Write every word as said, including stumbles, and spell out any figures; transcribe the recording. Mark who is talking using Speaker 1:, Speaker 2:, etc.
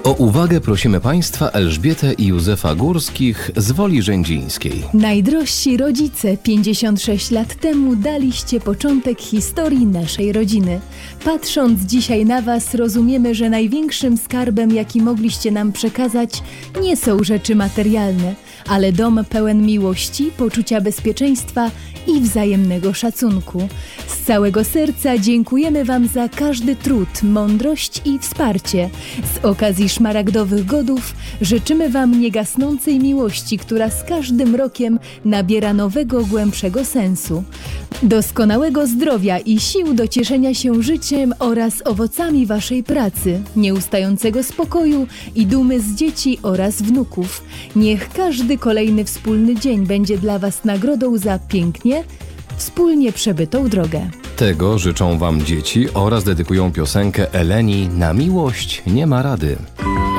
Speaker 1: O uwagę prosimy Państwa Elżbietę i Józefa Górskich z Woli Rzędzińskiej.
Speaker 2: Najdrożsi rodzice, pięćdziesiąt sześć lat temu daliście początek historii naszej rodziny. Patrząc dzisiaj na Was, rozumiemy, że największym skarbem, jaki mogliście nam przekazać, nie są rzeczy materialne, ale dom pełen miłości, poczucia bezpieczeństwa i wzajemnego szacunku. Z całego serca dziękujemy Wam za każdy trud, mądrość i wsparcie. Z okazji Szmaragdowych Godów życzymy Wam niegasnącej miłości, która z każdym rokiem nabiera nowego, głębszego sensu. Doskonałego zdrowia i sił do cieszenia się życiem oraz owocami Waszej pracy, nieustającego spokoju i dumy z dzieci oraz wnuków. Niech każdy kolejny wspólny dzień będzie dla Was nagrodą za pięknie, wspólnie przebytą drogę.
Speaker 1: Tego życzą Wam dzieci oraz dedykują piosenkę Eleni „Na miłość nie ma rady”.